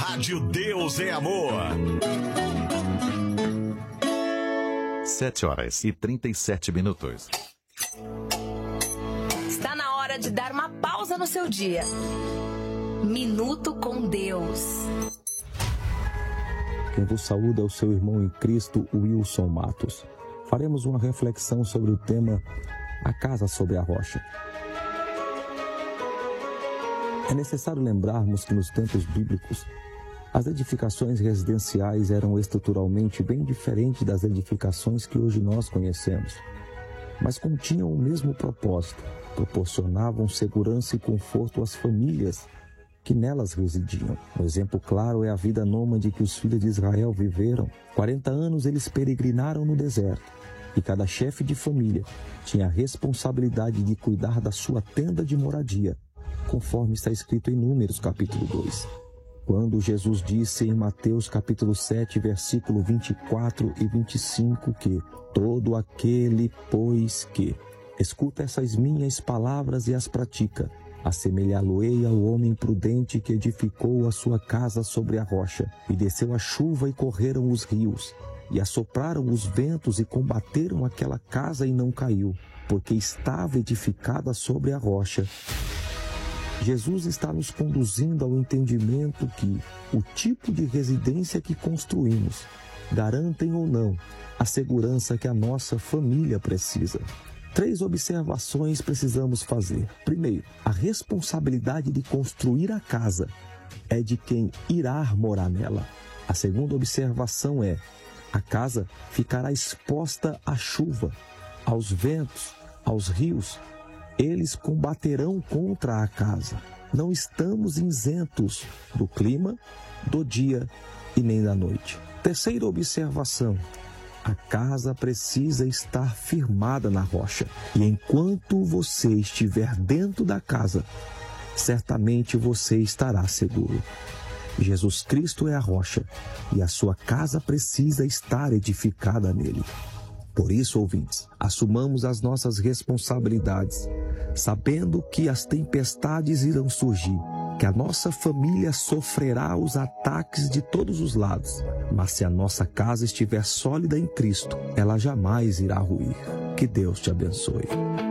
Rádio Deus é Amor. 7h37. Está na hora de dar uma pausa no seu dia. Minuto com Deus. Quem vos saúda é o seu irmão em Cristo, Wilson Matos. Faremos uma reflexão sobre o tema A Casa sobre a Rocha. É necessário lembrarmos que nos tempos bíblicos, as edificações residenciais eram estruturalmente bem diferentes das edificações que hoje nós conhecemos, mas continham o mesmo propósito, proporcionavam segurança e conforto às famílias que nelas residiam. Um exemplo claro é a vida nômade que os filhos de Israel viveram. 40 anos eles peregrinaram no deserto, e cada chefe de família tinha a responsabilidade de cuidar da sua tenda de moradia, conforme está escrito em Números, capítulo 2. Quando Jesus disse em Mateus, capítulo 7, versículo 24 e 25, que todo aquele, pois que escuta essas minhas palavras e as pratica, assemelhá-lo-ei ao homem prudente que edificou a sua casa sobre a rocha, e desceu a chuva e correram os rios, e assopraram os ventos e combateram aquela casa e não caiu, porque estava edificada sobre a rocha. Jesus está nos conduzindo ao entendimento que o tipo de residência que construímos garantem ou não a segurança que a nossa família precisa. 3 observações precisamos fazer. Primeiro, a responsabilidade de construir a casa é de quem irá morar nela. A segunda observação é: a casa ficará exposta à chuva, aos ventos, aos rios. Eles combaterão contra a casa. Não estamos isentos do clima, do dia e nem da noite. Terceira observação: a casa precisa estar firmada na rocha. E enquanto você estiver dentro da casa, certamente você estará seguro. Jesus Cristo é a rocha e a sua casa precisa estar edificada nele. Por isso, ouvintes, assumamos as nossas responsabilidades, sabendo que as tempestades irão surgir, que a nossa família sofrerá os ataques de todos os lados, mas se a nossa casa estiver sólida em Cristo, ela jamais irá ruir. Que Deus te abençoe.